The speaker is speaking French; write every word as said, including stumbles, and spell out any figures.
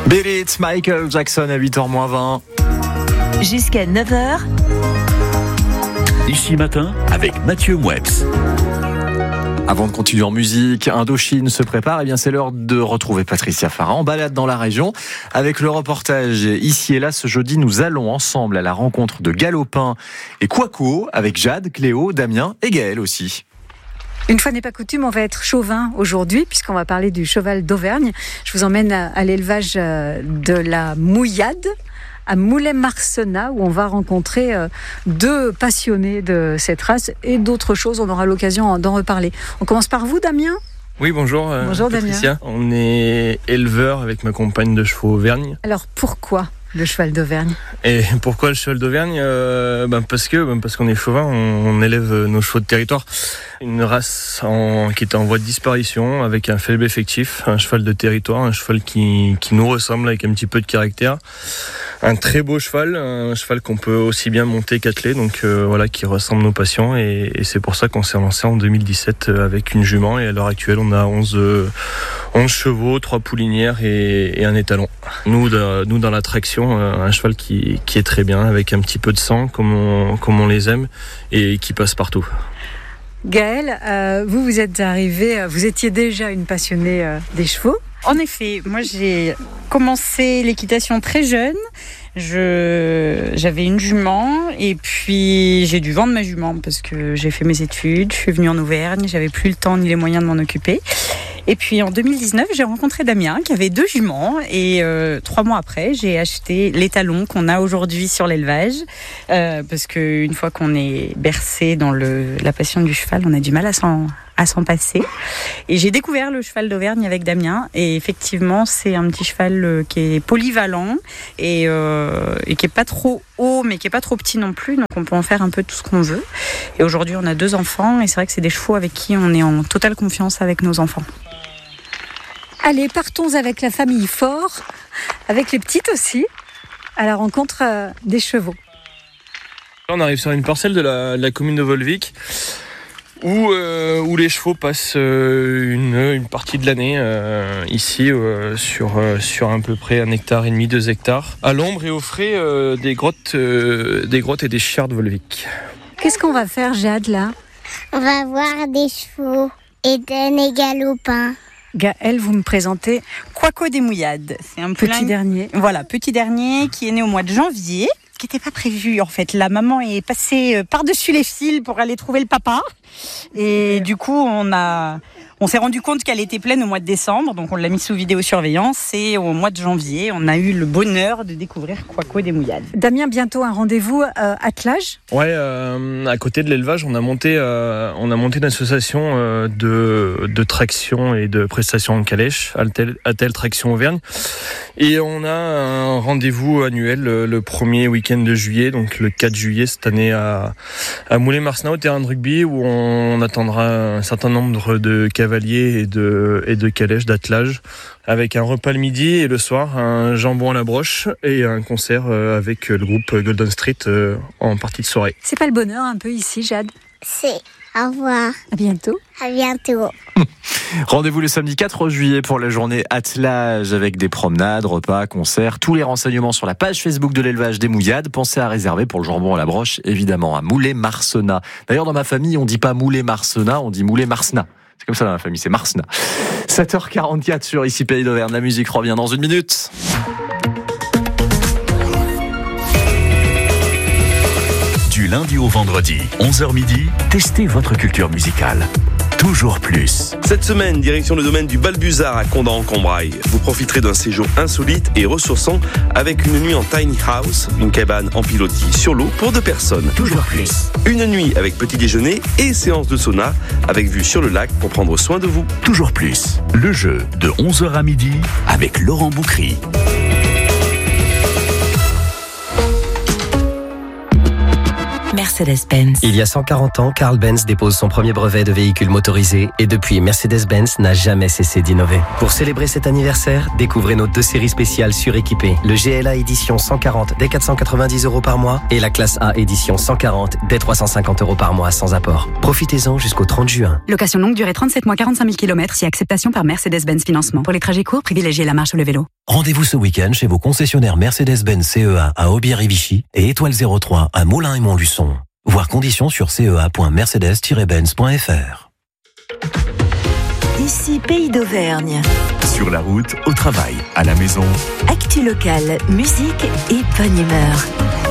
Beat It, Michael Jackson à huit heures moins vingt. Jusqu'à neuf heures. Ici Matin avec Mathieu Mouebs. Avant de continuer en musique, Indochine se prépare. Eh bien, c'est l'heure de retrouver Patricia Farah en balade dans la région avec le reportage Ici et là. Ce jeudi, nous allons ensemble à la rencontre de Galopin et Quaco avec Jade, Cléo, Damien et Gaël aussi. Une fois n'est pas coutume, on va être chauvin aujourd'hui puisqu'on va parler du cheval d'Auvergne. Je vous emmène à, à l'élevage de la Mouillade à Moulay-Marsenat où on va rencontrer deux passionnés de cette race et d'autres choses. On aura l'occasion d'en reparler. On commence par vous, Damien ? Oui, bonjour. Euh, bonjour, Patricia. Damien. On est éleveur avec ma compagne de chevaux Auvergne. Alors, pourquoi le cheval d'Auvergne ? Et pourquoi le cheval d'Auvergne ? euh, ben Parce que ben parce qu'on est chauvin, on, on élève nos chevaux de territoire. Une race en, qui était en voie de disparition, avec un faible effectif, un cheval de territoire, un cheval qui, qui nous ressemble avec un petit peu de caractère. Un très beau cheval, un cheval qu'on peut aussi bien monter qu'atteler, donc euh, voilà, qui ressemble nos passions. Et, et c'est pour ça qu'on s'est lancé en deux mille dix-sept avec une jument. Et à l'heure actuelle, on a onze, euh, onze chevaux, trois poulinières et, et un étalon. Nous, de, nous dans la traction, un cheval qui, qui est très bien, avec un petit peu de sang, comme on, comme on les aime, et qui passe partout. Gaël, euh, vous, vous êtes arrivé, vous étiez déjà une passionnée euh, des chevaux. En effet, moi j'ai commencé l'équitation très jeune. Je, j'avais une jument et puis j'ai dû vendre ma jument parce que j'ai fait mes études, je suis venue en Auvergne, j'avais plus le temps ni les moyens de m'en occuper. Et puis en deux mille dix-neuf, j'ai rencontré Damien qui avait deux juments et euh, trois mois après, j'ai acheté l'étalon qu'on a aujourd'hui sur l'élevage euh, parce qu'une fois qu'on est bercé dans le, la passion du cheval, on a du mal à s'en, à s'en passer. Et j'ai découvert le cheval d'Auvergne avec Damien et effectivement, c'est un petit cheval qui est polyvalent et, euh, et qui est pas trop haut mais qui est pas trop petit non plus, donc on peut en faire un peu tout ce qu'on veut. Et aujourd'hui, on a deux enfants et c'est vrai que c'est des chevaux avec qui on est en totale confiance avec nos enfants. Allez, partons avec la famille Fort, avec les petites aussi, à la rencontre euh, des chevaux. Là, on arrive sur une parcelle de la, de la commune de Volvic où, euh, où les chevaux passent euh, une, une partie de l'année euh, ici euh, sur, euh, sur à peu près un hectare et demi, deux hectares, à l'ombre et au frais euh, des, grottes, euh, des grottes et des chières de Volvic. Qu'est-ce qu'on va faire, Jade, là ? On va voir des chevaux et des galopins. Gaël, vous me présentez Quaco des Mouillades. C'est un petit poulain, dernier. Voilà, petit dernier qui est né au mois de janvier, qui n'était pas prévu en fait. La maman est passée par-dessus les fils pour aller trouver le papa. Et du coup, on a, on s'est rendu compte qu'elle était pleine au mois de décembre, donc on l'a mis sous vidéosurveillance. Et au mois de janvier, on a eu le bonheur de découvrir Quaco des Mouillades. Damien, bientôt un rendez-vous euh, attelage. Ouais, euh, à côté de l'élevage, on a monté, euh, on a monté une association euh, de, de traction et de prestations en calèche, Attel, Attel Traction Auvergne. Et on a un rendez-vous annuel le, le premier week-end de juillet, donc le quatre juillet cette année à, à Moulay-Marsenat au terrain de rugby, où on attendra un certain nombre de cavaliers et de, et de calèches d'attelage, avec un repas le midi et le soir, un jambon à la broche et un concert avec le groupe Golden Street en partie de soirée. C'est pas le bonheur un peu ici, Jade ? C'est. Au revoir. À bientôt. À bientôt. Rendez-vous le samedi quatre juillet pour la journée attelage avec des promenades, repas, concerts. Tous les renseignements sur la page Facebook de l'élevage des Mouillades. Pensez à réserver pour le jambon à la broche, évidemment, à Moulay-Marsenat. D'ailleurs, dans ma famille, on dit pas Moulay-Marsenat, on dit Moulay-Marsenat. C'est comme ça dans ma famille, c'est Marsenat. sept heures quarante-quatre sur Ici Pays d'Auvergne. La musique revient dans une minute. Du lundi au vendredi, onze heures midi, testez votre culture musicale. Toujours plus. Cette semaine, direction le domaine du Balbuzard à Condat-en-Combraille. Vous profiterez d'un séjour insolite et ressourçant avec une nuit en tiny house, une cabane en pilotis sur l'eau pour deux personnes. Toujours plus. Une nuit avec petit déjeuner et séance de sauna avec vue sur le lac pour prendre soin de vous. Toujours plus. Le jeu de onze heures à midi avec Laurent Boucry. Mercedes-Benz. Il y a cent quarante ans, Carl Benz dépose son premier brevet de véhicule motorisé et depuis, Mercedes-Benz n'a jamais cessé d'innover. Pour célébrer cet anniversaire, découvrez nos deux séries spéciales suréquipées. Le G L A édition cent quarante dès quatre cent quatre-vingt-dix euros par mois et la classe A édition cent quarante dès trois cent cinquante euros par mois sans apport. Profitez-en jusqu'au trente juin. Location longue durée trente-sept mois, quarante-cinq mille kilomètres, si acceptation par Mercedes-Benz Financement. Pour les trajets courts, privilégiez la marche ou le vélo. Rendez-vous ce week-end chez vos concessionnaires Mercedes-Benz C E A à Aubière-et-Vichy et Étoile zéro trois à Moulins et Montluçon. Voir conditions sur c e a point mercedes tiret benz point f r. Ici Pays d'Auvergne. Sur la route, au travail, à la maison. Actu locale, musique et bonne humeur.